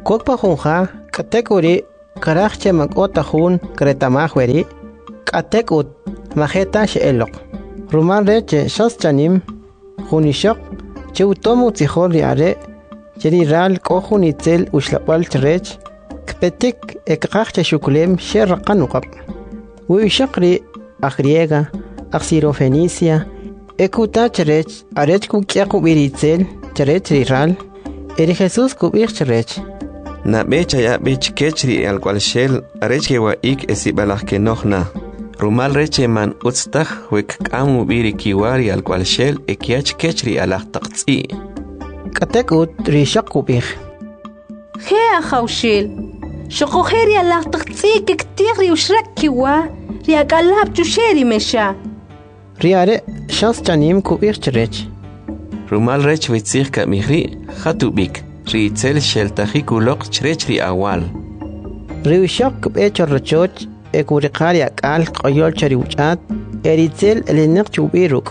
Kokpa junja, katekuri, karachche magota hun, kretamahweri, katekut, majeta sheelok. Ruman reche shas chanim, junishok, cheutomu tzihor riare, cheriral kohun itzel ushlapal trech, kpetik ekakche shukulem sherrakanukap. Uishakri, agriega, axirofenicia, ekuta cherech, arech kukiaku biritzel, cherech riral, eri Jesús kubir cherech. Na becha ya bech kechri al cual shell arechke wa ik esibalach ke nohna. Rumal reche man utstach wek kamu biri kiwari al cual shell ekiach kechri alach taqtsi. Katek ut rishak kubir. Hea khawshil. Shokoheri alach taqtsi ke ktigri ushrak kiwa. Riak alab chusheri mesha. Riare shas chanim kubir cherech. Rumal rech witzich ka mihri khatubik. Ritzel shel tajikulok chrechri awal. Riwishok becho rochoch ekurikari akal qoyol chariuchat eritzel elinek chubiruk.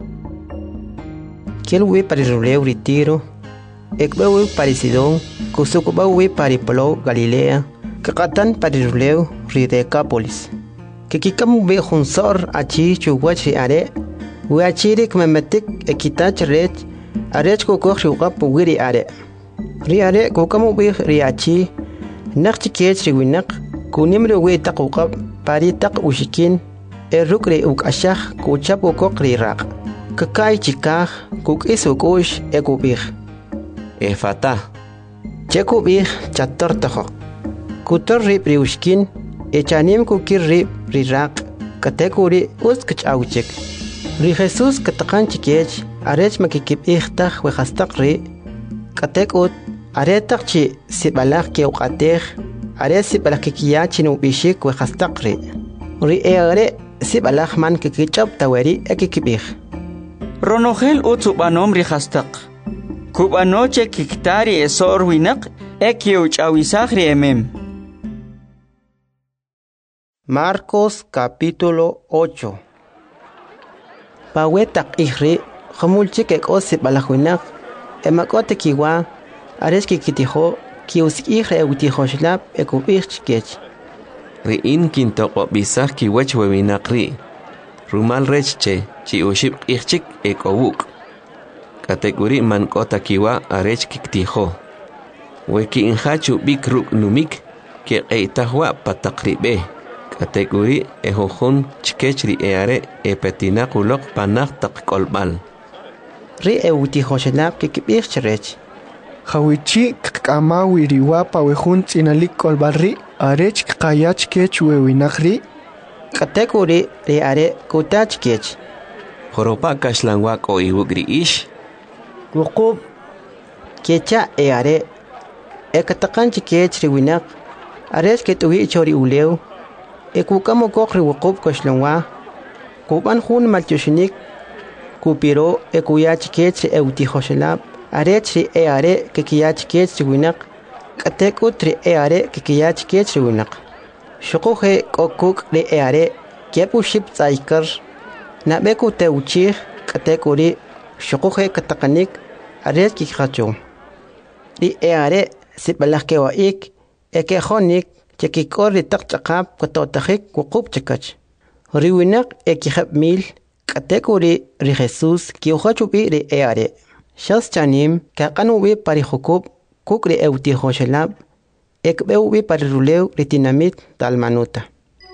Kielwi pariruleu ritiro ekbewi parisidon kusukubawi paripolo Galilea kakatan pariruleu ridecápolis. Kikikamu be junsor achi chuwachri are wiachirik memetik ekitach rech arech kukoch riuqap wiri are. Riare kukamu bih riachi nakchi kech riwinak kunimri wi taqukab pari taq ushikin erukri ukashah kuchap ukok riraq kakai chikah kuk isukush ekubih Efata chekubih chator taho kutor rib riushkin echanim kukir rib riraq katekuri uskach auchik ri Jesús katakan chikech arech makikib ihtah wehastaq ri katekut aretak chi sibalak ke uqateh are sibalak kiya chinu bishik we khastaqri ri are sibalak man ke kichab tawari ekikibih Ronogel utsubanom ri khastaq kubanoche kiktari esor winaq ekiuch awisagri emem Marcos capítulo 8 Pawetak ihri khamulchik ek sibalak winaq emakote kiwa Areski kitiho kius ihre utiho shlap ekubich kech. Riin kintoko bisah kiwech wewinakri. Rumal rechche chi ushib ichik ekowuk. Kategori man kota kiwa arech kitiho. Weki inhachu bikruk numik ke eitahwa patakribe. Kategori ehohun chkechri eare epetinakulok panak takkolbal. Ri utiho shlap kikibich rech. Hawichi kama wiriwa pawehun tinalik kolbarri arech kayach kech wewinakri kategori ri are kutach kech Joropa kashlangwak o iwugri ish Wukub kecha are ekatakan kech riwinak arech ketuwi chori uleu ekukamo kokri wukub kashlangwa kuban hun malchushinik kupiro ekuyach kech eutihoshelab Arechri are kikiyach kech winak katekutri are kikiyach kech winak Shukuhe kokuk re are kepuship tsaikar nabeku teuchih katekuri shukuhe katakanik arech kikhacho Ri are sibalak kewaik ekehonik chekikori takchakap katotakik wukub chakach Riwinak ekihab mil katekuri ri Jesús kiuhachubi re are Shas chanim kaqanuwi pari hukub kukri eutiho shelab ekbeuwi pari ruleu ritinamit talmanuta.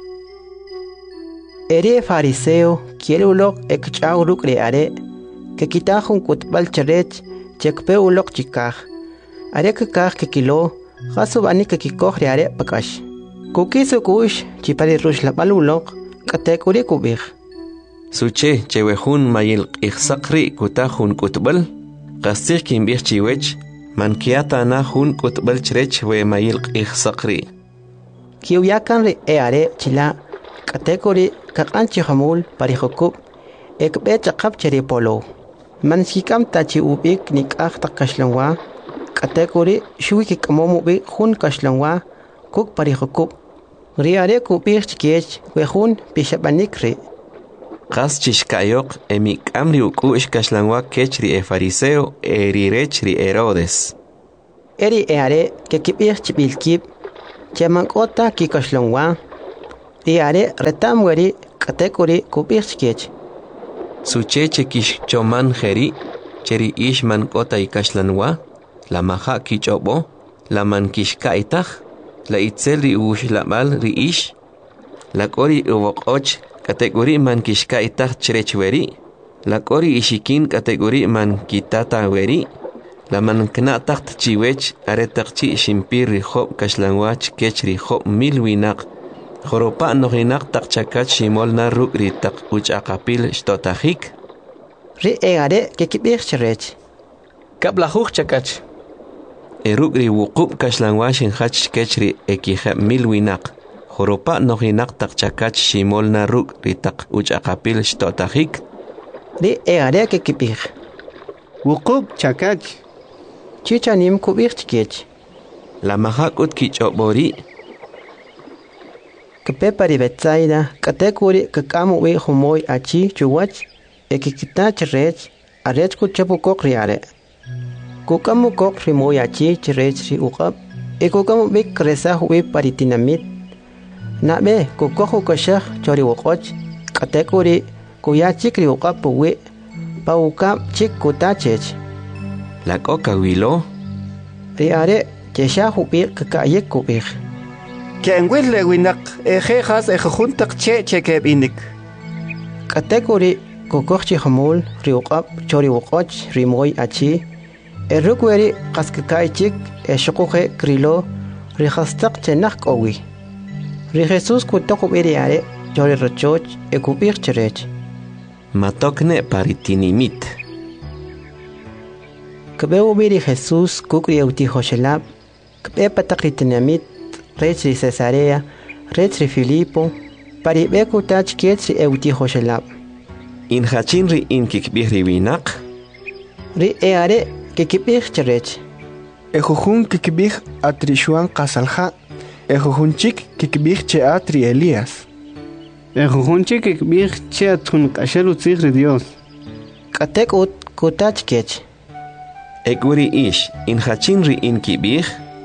Eri fariseo kielulok ekchauruk re are que kitahun kutbal charech chekpeulok chikaj are kikaj kikilo jasubani kikikoh re are pakash. Kukisu kush chipari rush lapalulok katekuri kubih. Suche chewehun mayil ikhsakri kutahun kutbal Qastir kimbih chiwech mankiata na hun kutbal chrech we mayil ikhsaqri Kiuyakan re eare chila kategori kakanchi hamul parihokub ekbe chaqab cheri polo mansikam tachi ubik nikah takashlanwa kategori shuiki kamomu bi hun kashlanwa kuk parihokub riare kubih chkech we hun pishabanikri Qas chishkayok emik amri ukush kashlanwa kechri fariseo erirechri Herodes. eri eare que kibir chibilkib chemankota kikoslongwa iare retamweri katekuri kubir chikech sucheche kish choman jeri cheri ishman kota ikashlanwa la maha kichobo la man kishkaitaj la itzel ri ushlabal ri ish la kori uwokoch kategori man kishkaitaj cherechweri la kori ishikin kategori man kitata weri la man knataj chiwech aretakchi shimpir ri job kashlanwach kech ri job milwinak joropa nohinak takchakach shimolna ruk ri tak uchaqapil shtotajik ri eare que kibir cherech kablajuj chakach eruk ri wuqub kashlanwash hach kech ri ekija milwinak joropa nohinak takchakach shimolna ruk ri tak uchaqapil shtotajik ri eare que kibir wuqub chakach chichanim kubir chikech la mahakut kichobori Kepepari Betsaida, katekuri kakamu we humoy achi chuwach, ekikita cherech, arech kuchapu kokriare. Kukamu kokri moy achi cherech ri ukap, ekukamu bik kresa huwe paritinamit. Nabe kukohu kashah chori ukoch, katekuri kuyachik ri ukap puwe, pa ukap chik kutachech. La coca wilo. Riare, chesha huwe kakayek kubir. Kenwil le winak ejejas ejuntak che binik. Kategori kokochi hamul riuqab chori uqoch rimoy achi erukweri qaskakaichik eshuquje krilo rihastaq chenaq qowi. Ri Jesus kutoqu biriare chori rochoch ekubir cherech. Matokne paritinimit. Kabeu biri Jesus kukri euti hoshelab kbe patakritinamit Retri Cesarea, Retri Filipo, Paribeku tach ketri euti hoshelab. In hachinri in kikbihri winak. Ri eare kikibih cherech. Ejujun kikibih atrishuan kasalha. Ejujunchik kikibih che atri Elías. Ejujunchik kikibih che atun kashelu tzigri Dios. Katek ut kutach kech. Eguri ish in hachinri in kibih.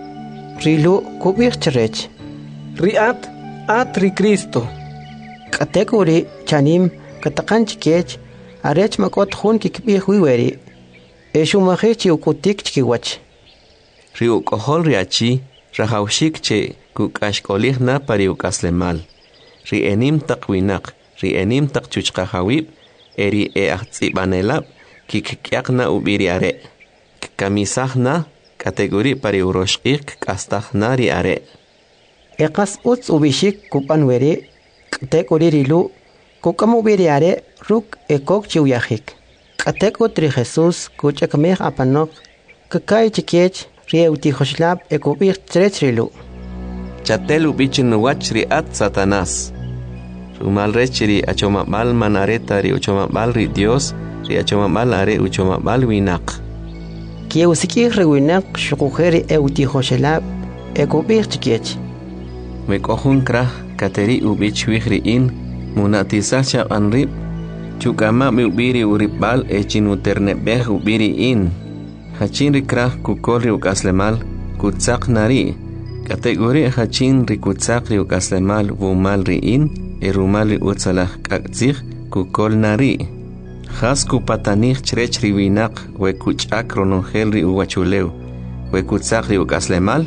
Rilu kubir cherech. Riat ri Cristo. Katekuri chanim katakanch kech arech makot hun kikbih wiweri. Eshumahichi ukutik chikiwach. Riu kohol riachi rahaushik che kukashkolihna pariukaslemal. Ri enim takwinak, ri enim takchuchkahawib, eri ahtzibanelab kikkyakna ubiriare. Kamisahna kategori pari uroshik kastajna ri are. Ekas uts ubishik kupan weri, kategori rilu, kukamu biri are ruk ekok chiuyahik. Kategori Jesus kuchakameh apanok, kakai chikech rieuti hoshlab ekubir cherech rilu. Chatel ubichin nuwach ri at Satanás. Rumal rechiri achomabal manareta ri uchomabal ri Dios, ri achomabal are uchomabal winak. Kieusiki rewinak shukujeri euti hoshelab ekubir chikech. Mekohun krah kateri ubich wihri in munatisacha anrib chukama mi ubiri uribal echinuternebeh ubiri in hachin rikrah kukolri ukaslemal kutsak nari kategori hachin rikutsak ri ukaslemal vumal ri in erumali utsalah kaktzih kukol nari Has kupatanich cherech riwinak we kuchak ronongel ri uwachuleu we kutsak ri ukaslemal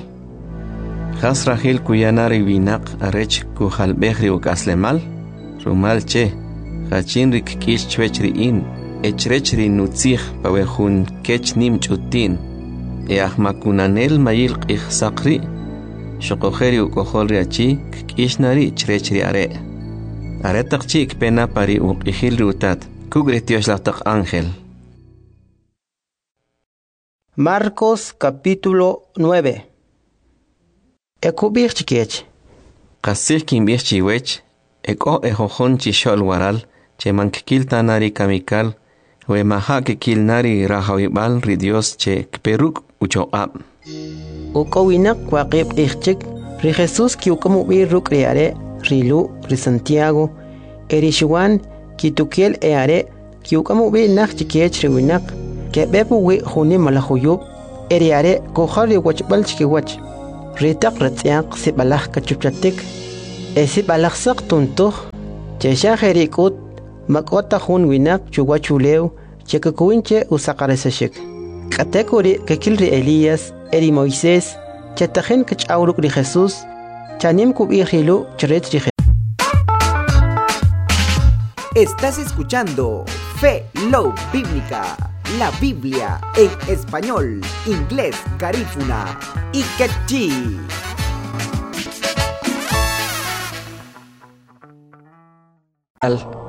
Has rahil kuyana riwinak arech kuhalbeh ri ukaslemal rumal che hachin rik kish chwech ri in echrech ri nutzih pawehun kech nim chutin ahmakunanel mayil qih sakri shokoheri ukohol ri achi kish nari cherech ri are takchik pena pari uqihil ri utat Kugretios ángel. Marcos capítulo 9. Ekubir chikech. Kasih kimbir chiwech, eko ejojon chishol waral, che mankikil tanari kamikal, we maha kikil nari rahawibal ri Dios che kperuk uchoab. Ukowinak kwaqib ichchik, ri Jesus kiukamu biruk riare, rilu, ri Santiago, erishuan, kitukiel eare kiukamu bi nak chikech riwinak ke bepu wi huni malahuyub eriare kohari wach balchki wach ritaq ratsiaq sibalaj kachupchatik sibalaj saq tuntuj chesha jerikut makota hun winak chuwachulew chekakuinche usaqaresashik katekuri kekilri Elías eri Moisés chatajen kachawruk ri Jesús chanim kubihilu chretri. Estás escuchando Fe Love Bíblica, la Biblia en español, inglés, garífuna y quechí. Al